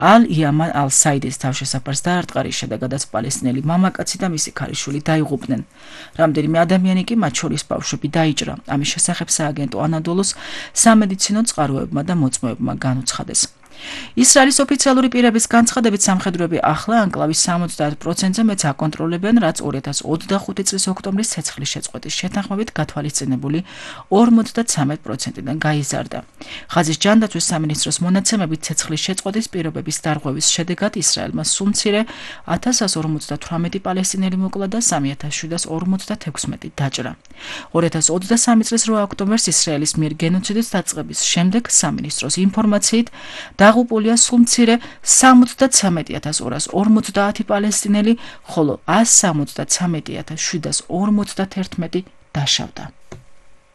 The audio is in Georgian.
ალ-იამან ალ-საიდის თავშესაფარს დაარტყარის შედეგადაც პალესტინელი მამაკაცი და მისი ქალიშვილი დაიღუპნენ. რამდენიმე ადამიანი კი, მათ შორის ბავშვები, დაიჭრა. ამის შესახებ სააგენტო ანადოლუს სამედიცინო წყაროებმა და მოწმოებმა განუცხადეს. ისრაელის ოფიციალური პირების განცხადებით სამხედროები ახლა ანკლავის 70%-ზე მეც აკონტროლებენ, რაც 2025 წლის ოქტომბრის ცეცხლის შეწყვეტის შეთანხმებით გათვალისწინებული 53%-დან გაიზარდა. ღაზის ჯანდაცვის სამინისტროს მონაცემებით ცეცხლის შეწყვეტის პირობების დარღვევის შედეგად ისრაელმა სულ მცირე 1158 პალესტინელი მოკლა და 3756 დაჭრა. 2023 წლის 8 ოქტომბერს ისრაელის მიერ გენოციდით დაწყების შემდეგ სამინისტროს ინფორმაციით დაღუპულია სულ მცირე 73250 პალესტინელი, ხოლო 173751 დაშავდა.